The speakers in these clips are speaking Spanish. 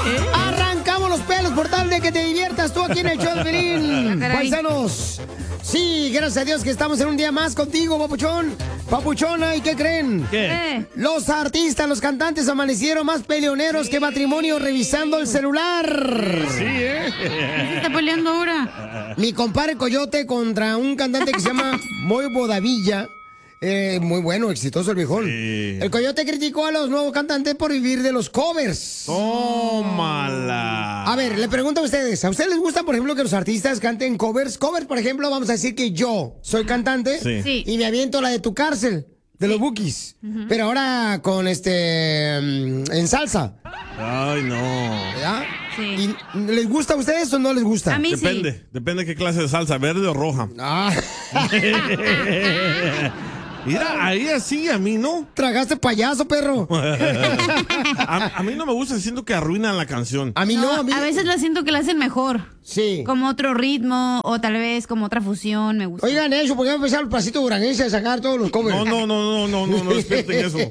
Arrancamos los pelos por tal de que te diviertas tú aquí en el show de Piolín. Paisanos. Sí, gracias a Dios que estamos en un día más contigo, papuchón. Papuchona, ¿y qué creen? ¿Qué? Los artistas, los cantantes amanecieron más peleoneros que matrimonio revisando el celular. Sí, ¿Qué se está peleando ahora? Mi compadre Coyote contra un cantante que se llama Moy Bodavilla. Muy bueno, exitoso el viejón. Sí. El Coyote criticó a los nuevos cantantes por vivir de los covers. Tómala. A ver, le pregunto a ustedes les gusta, por ejemplo, que los artistas canten covers? Covers, por ejemplo, vamos a decir que yo soy cantante Sí. y me aviento la de Tu Cárcel, de los Bukis. Pero ahora con en salsa. Ay, no. ¿Verdad? Sí. ¿Y les gusta a ustedes o no les gusta? A mí Depende qué clase de salsa, verde o roja. Ah. Mira, ahí así, a mí no. Tragaste payaso, perro. A mí no me gusta, siento que arruinan la canción. A mí no, a mí... A veces la siento que la hacen mejor. Sí. Como otro ritmo o tal vez como otra fusión, me gusta. Oigan eso, porque va a empezar el pasito duranguense a sacar todos los covers. No despierten eso.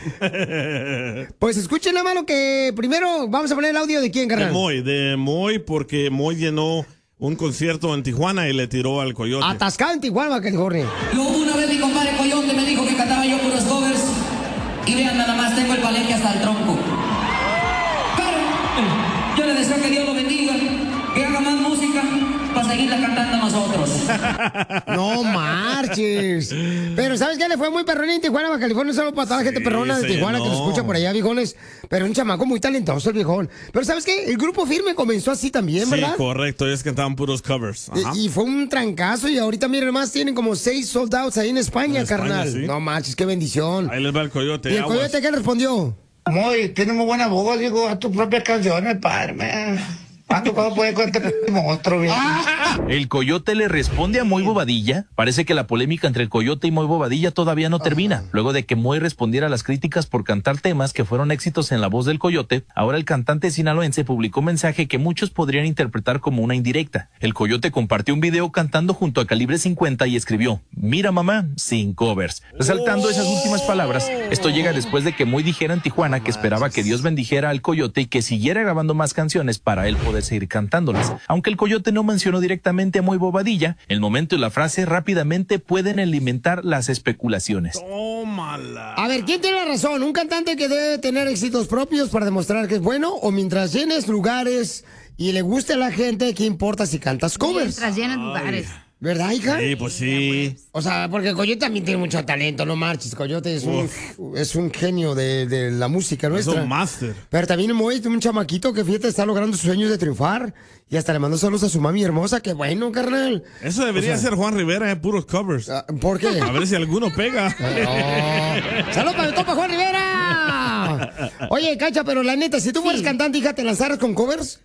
Pues escuchen nada más lo que... Primero vamos a poner el audio de quién, carnal. De Moy, porque Moy llenó un concierto en Tijuana y le tiró al Coyote. Atascado en Tijuana, California. Una vez mi compadre Coyote me dijo que cantaba yo puros covers. Y vean, nada más tengo el palenque hasta el tronco. Pero yo le deseo que Dios lo bendiga, que haga más música para seguirla cantando nosotros. No marches. Pero ¿sabes qué? Le fue muy perrón en Tijuana, Baja California. Solo para toda la gente perrona de Tijuana que lo escucha por allá, viejones. Pero un chamaco muy talentoso, el viejón. Pero ¿sabes qué? El grupo Firme comenzó así también, ¿verdad? Sí, correcto. Ellos cantaban puros covers. Ajá. Y fue un trancazo. Y ahorita, miren, más tienen como 6 sold outs ahí en España, carnal. ¿Sí? No marches, qué bendición. Ahí les va el Coyote. ¿Y el Coyote qué respondió? Muy, tiene muy buena voz, digo, a tus propias canciones, padre. ¿Cuándo puede contar monstruo, bien? El Coyote le responde a Moy Bobadilla. Parece que la polémica entre el Coyote y Moy Bobadilla todavía no termina. Luego de que Moy respondiera a las críticas por cantar temas que fueron éxitos en la voz del Coyote, ahora el cantante sinaloense publicó un mensaje que muchos podrían interpretar como una indirecta. El Coyote compartió un video cantando junto a Calibre 50 y escribió: "Mira mamá, sin covers", resaltando esas últimas palabras. Esto llega después de que Moy dijera en Tijuana que esperaba que Dios bendijera al Coyote y que siguiera grabando más canciones para él poder seguir cantándolas. Aunque el Coyote no mencionó directamente a Moy Bobadilla, el momento y la frase rápidamente pueden alimentar las especulaciones. Tómala. A ver, ¿quién tiene la razón? ¿Un cantante que debe tener éxitos propios para demostrar que es bueno? ¿O mientras llenes lugares y le guste a la gente, qué importa si cantas covers? Mientras llenas lugares. ¿Verdad, hija? Sí, pues sí. O sea, porque Coyote también tiene mucho talento, no marches. Coyote es un genio de la música Es nuestra. un máster. Pero también Moy, un chamaquito que fíjate está logrando sus sueños de triunfar. Y hasta le mandó saludos a su mami hermosa. Qué bueno, carnal. Eso debería ser Juan Rivera, puros covers. ¿Por qué? A ver si alguno pega. ¡Saludos para el compa Juan Rivera! Oye, Cacha, pero la neta, si tú fueras cantante, hija, ¿te lanzaras con covers?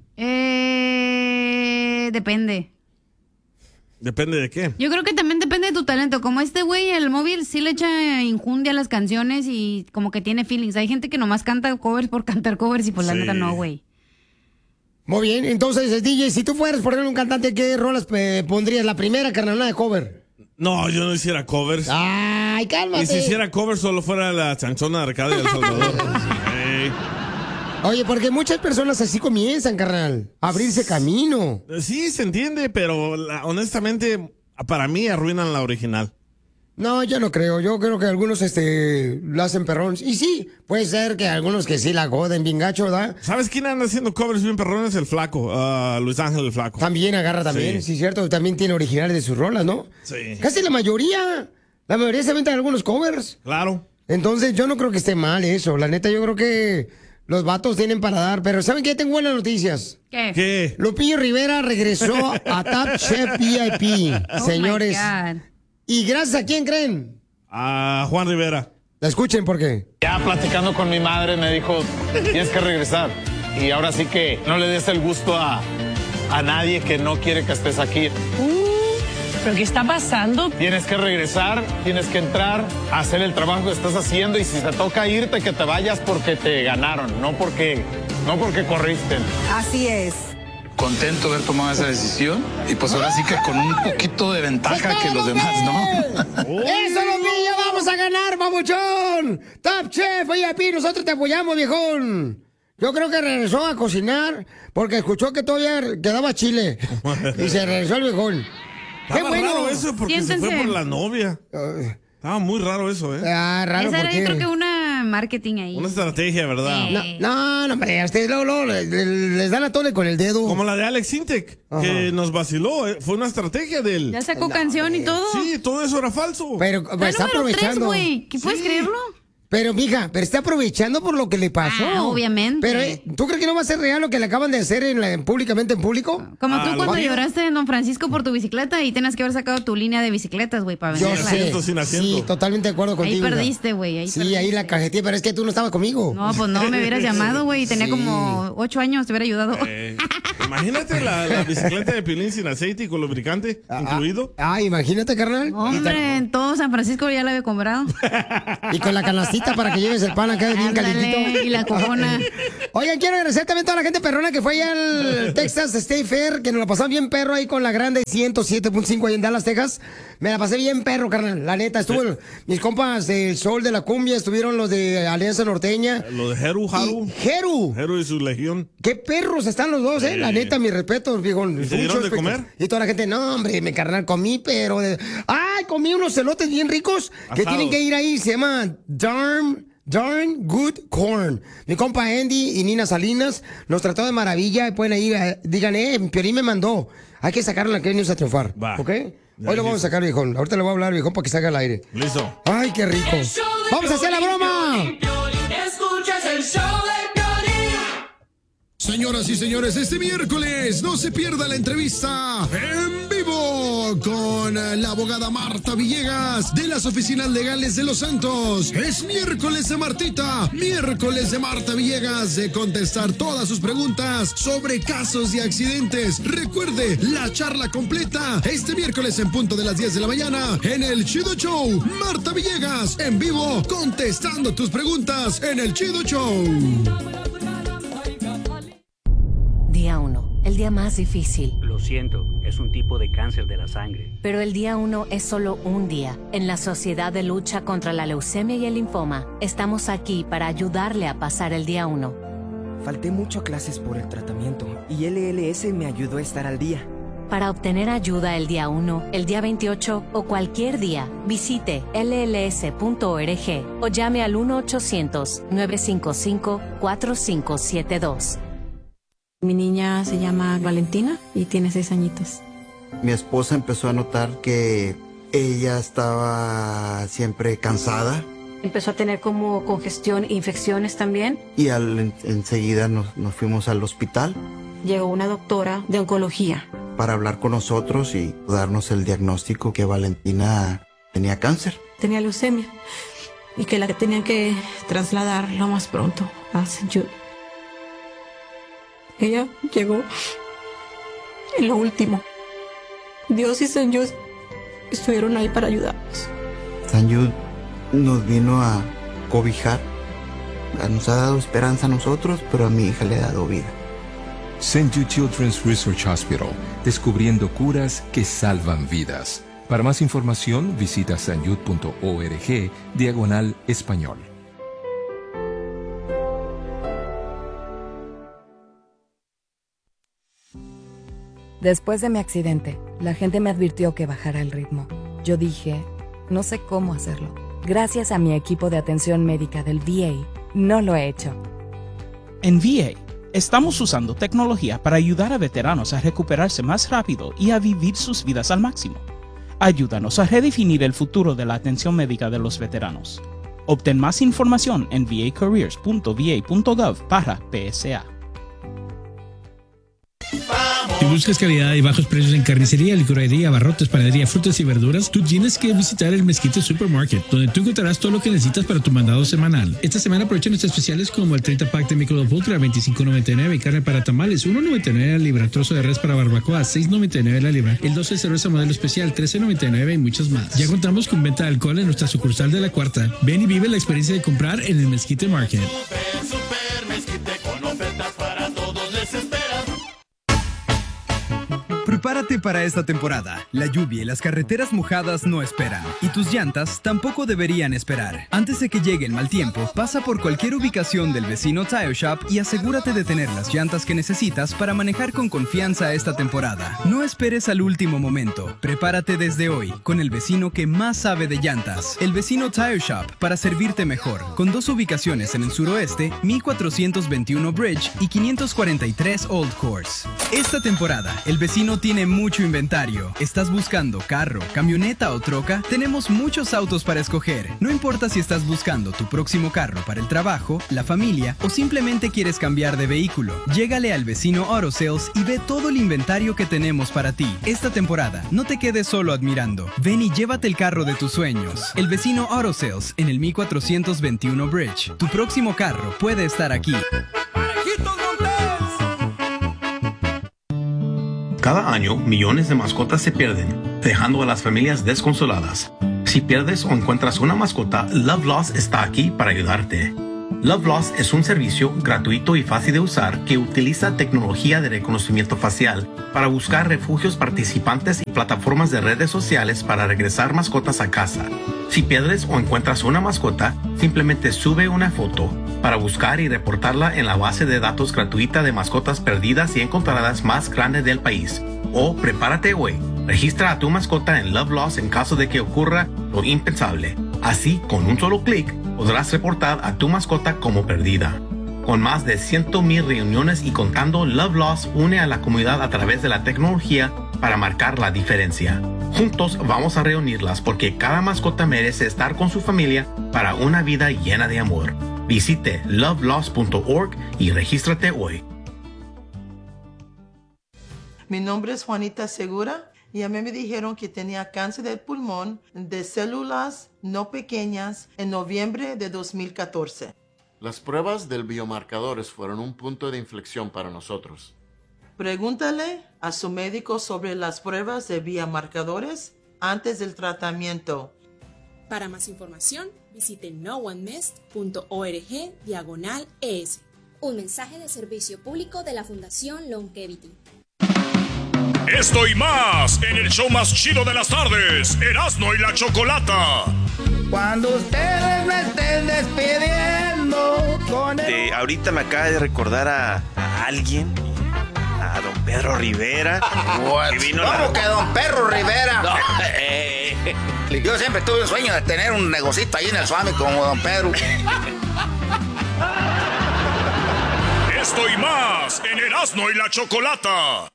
Depende. ¿Depende de qué? Yo creo que también depende de tu talento. Como este güey, el móvil sí le echa injundia a las canciones y como que tiene feelings. Hay gente que nomás canta covers por cantar covers y pues la neta no, güey. Muy bien, entonces, DJ, si tú fueras por ejemplo un cantante, ¿qué rolas pondrías? La primera, carnal, de cover. No, yo no hiciera covers. Ay, cálmate. Y si hiciera covers solo fuera la chanchona de Arcadia del Salvador. Hey. Oye, porque muchas personas así comienzan, carnal, a abrirse camino. Sí, se entiende, pero honestamente, para mí arruinan la original. No, yo no creo. Yo creo que algunos lo hacen perrón. Y sí, puede ser que algunos que sí la goden bien gacho, ¿verdad? ¿Sabes quién anda haciendo covers bien perrones? El Flaco, Luis Ángel el Flaco. También agarra también, sí, cierto. También tiene originales de sus rolas, ¿no? Sí. Casi la mayoría se aventan algunos covers. Claro. Entonces yo no creo que esté mal eso. La neta, yo creo que los vatos tienen para dar. Pero ¿saben qué? Tengo buenas noticias. ¿Qué? Lupillo Rivera regresó a Top Chef VIP, señores. My God. ¿Y gracias a quién creen? A Juan Rivera. Escuchen por qué. Ya platicando con mi madre me dijo, tienes que regresar. Y ahora sí que no le des el gusto a nadie que no quiere que estés aquí. ¿Pero qué está pasando? Tienes que regresar, tienes que entrar, hacer el trabajo que estás haciendo y si te toca irte, que te vayas porque te ganaron, no porque corriste. Así es. Contento de haber tomado esa decisión y pues ahora sí que con un poquito de ventaja que los demás, ¿no? ¡Eso, Lupillo! ¡Vamos a ganar, babuchón! Top Chef VIP, nosotros te apoyamos, viejón. Yo creo que regresó a cocinar porque escuchó que todavía quedaba chile. Y se regresó al viejón. ¡Qué Estaba bueno! raro eso porque se fue por la novia. Estaba muy raro eso, ¿eh? Raro, Esa era, porque yo creo que una marketing ahí. Una estrategia, ¿verdad? No, hombre, a ustedes luego les dan a tole con el dedo. Como la de Alex Sintek, que nos vaciló. Fue una estrategia de él. Ya sacó canción y todo. Sí, todo eso era falso. Pero está aprovechando. Güey, ¿qué puedes creerlo? Pero, mija, está aprovechando por lo que le pasó. Obviamente. Pero, ¿tú crees que no va a ser real lo que le acaban de hacer públicamente en público? Como tú cuando lloraste en Don Francisco por tu bicicleta y tenías que haber sacado tu línea de bicicletas, güey, para venderla. Yo sé, sí, totalmente de acuerdo contigo. Ahí perdiste, güey. Sí, ahí la cajetilla, pero es que tú no estabas conmigo. No, pues no, me hubieras llamado, güey. Tenía como 8 años, te hubiera ayudado. Imagínate la bicicleta de Pilín sin aceite y con lubricante incluido. Imagínate, carnal. Hombre, en todo San Francisco ya la había comprado. Y con la canastita para que lleves el pan acá bien calientito. Y la cojona. Oigan, quiero agradecer también a toda la gente perrona que fue allá al Texas State Fair, que nos la pasaron bien perro ahí con la grande 107.5 ahí en Dallas, Texas. Me la pasé bien perro, carnal. La neta, estuvo mis compas del Sol de la Cumbia, estuvieron los de Alianza Norteña. Los de Jeru. Jeru y su legión. Qué perros están los dos, La neta, mis respetos, viejo. ¿Y te dieron de comer? Y toda la gente, no, hombre, mi carnal, comí, pero... comí unos celotes bien ricos que tienen que ir ahí. Se llama Darn Good Corn. Mi compa Andy y Nina Salinas nos trató de maravilla. Pueden ir, digan, Piolín me mandó. Hay que sacarlo a que venimos a triunfar. ¿Ok? Hoy lo vamos a sacar, viejón. Ahorita le voy a hablar, viejón, para que salga al aire. Listo. Ay, qué rico. ¡Vamos a hacer la broma! Escuchas el show de Piolín. Señoras y señores, este miércoles no se pierda la entrevista en vivo con la abogada Marta Villegas de las Oficinas Legales de Los Santos. Es miércoles de Martita, miércoles de Marta Villegas, de contestar todas sus preguntas sobre casos y accidentes. Recuerde, la charla completa este miércoles en punto de las 10 de la mañana en el Chido Show. Marta Villegas en vivo contestando tus preguntas en el Chido Show. Día 1, el día más difícil. Lo siento, es un tipo de cáncer de la sangre. Pero el día 1 es solo un día. En la Sociedad de Lucha contra la Leucemia y el Linfoma, estamos aquí para ayudarle a pasar el día 1. Falté mucho a clases por el tratamiento y LLS me ayudó a estar al día. Para obtener ayuda el día 1, el día 28 o cualquier día, visite lls.org o llame al 1-800-955-4572. Mi niña se llama Valentina y tiene 6 añitos. Mi esposa empezó a notar que ella estaba siempre cansada. Empezó a tener como congestión e infecciones también. Y enseguida nos fuimos al hospital. Llegó una doctora de oncología. Para hablar con nosotros y darnos el diagnóstico que Valentina tenía cáncer. Tenía leucemia y que la tenían que trasladar lo más pronto a St. Jude. Ella llegó en lo último. Dios y St. Jude estuvieron ahí para ayudarnos. St. Jude nos vino a cobijar. Nos ha dado esperanza a nosotros, pero a mi hija le ha dado vida. St. Jude Children's Research Hospital, descubriendo curas que salvan vidas. Para más información, visita stjude.org/español. Después de mi accidente, la gente me advirtió que bajara el ritmo. Yo dije, no sé cómo hacerlo. Gracias a mi equipo de atención médica del VA, no lo he hecho. En VA, estamos usando tecnología para ayudar a veteranos a recuperarse más rápido y a vivir sus vidas al máximo. Ayúdanos a redefinir el futuro de la atención médica de los veteranos. Obtén más información en vacareers.va.gov/PSA. Si buscas calidad y bajos precios en carnicería, licorería, abarrotes, panadería, frutas y verduras, tú tienes que visitar el Mezquite Supermarket, donde tú encontrarás todo lo que necesitas para tu mandado semanal. Esta semana aprovecha nuestros especiales como el 30 pack de Michelob Ultra a $25.99 y carne para tamales, $1.99 la libra, trozo de res para barbacoa, $6.99 la libra, el 12 de cerveza modelo especial, $13.99 y muchos más. Ya contamos con venta de alcohol en nuestra sucursal de La Cuarta. Ven y vive la experiencia de comprar en el Mezquite Market. Prepárate para esta temporada. La lluvia y las carreteras mojadas no esperan. Y tus llantas tampoco deberían esperar. Antes de que llegue el mal tiempo, pasa por cualquier ubicación del vecino Tire Shop y asegúrate de tener las llantas que necesitas para manejar con confianza esta temporada. No esperes al último momento. Prepárate desde hoy con el vecino que más sabe de llantas. El vecino Tire Shop, para servirte mejor. Con 2 ubicaciones en el suroeste, 1421 Bridge y 543 Old Course. Esta temporada, el vecino tiene mucho inventario. ¿Estás buscando carro, camioneta o troca? Tenemos muchos autos para escoger. No importa si estás buscando tu próximo carro para el trabajo, la familia o simplemente quieres cambiar de vehículo. Llégale al vecino Auto Sales y ve todo el inventario que tenemos para ti. Esta temporada, no te quedes solo admirando. Ven y llévate el carro de tus sueños. El vecino Auto Sales en el 1421 Bridge. Tu próximo carro puede estar aquí. Cada año, millones de mascotas se pierden, dejando a las familias desconsoladas. Si pierdes o encuentras una mascota, Love Lost está aquí para ayudarte. Love Lost es un servicio gratuito y fácil de usar que utiliza tecnología de reconocimiento facial para buscar refugios participantes y plataformas de redes sociales para regresar mascotas a casa. Si pierdes o encuentras una mascota, simplemente sube una foto para buscar y reportarla en la base de datos gratuita de mascotas perdidas y encontradas más grande del país. O prepárate hoy. Registra a tu mascota en Love Lost en caso de que ocurra lo impensable. Así, con un solo clic, podrás reportar a tu mascota como perdida. Con más de 100,000 reuniones y contando, Love Lost une a la comunidad a través de la tecnología para marcar la diferencia. Juntos vamos a reunirlas porque cada mascota merece estar con su familia para una vida llena de amor. Visite lovelost.org y regístrate hoy. Mi nombre es Juanita Segura y a mí me dijeron que tenía cáncer del pulmón de células no pequeñas en noviembre de 2014. Las pruebas del biomarcadores fueron un punto de inflexión para nosotros. Pregúntale a su médico sobre las pruebas de biomarcadores antes del tratamiento. Para más información, visite noonemest.org/ES. Un mensaje de servicio público de la Fundación Longevity. Esto y más en el show más chido de las tardes, Erasmo y la Chocolata. Cuando ustedes me estén despidiendo con el... Ahorita me acaba de recordar a alguien, a don Pedro Rivera. Que vino ¿Cómo que don Pedro Rivera? No. Yo siempre tuve un sueño de tener un negocito ahí en el Suami como don Pedro. Esto y más en Erasmo y la Chocolata.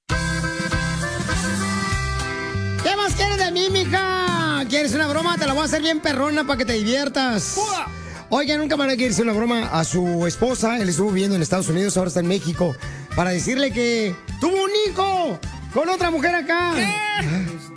¿Qué más quieres de mí, mija? ¿Quieres una broma? Te la voy a hacer bien perrona para que te diviertas. Oigan, un camarada quiere hacer una broma a su esposa. Él estuvo viviendo en Estados Unidos, ahora está en México. Para decirle que tuvo un hijo con otra mujer acá. ¿Qué?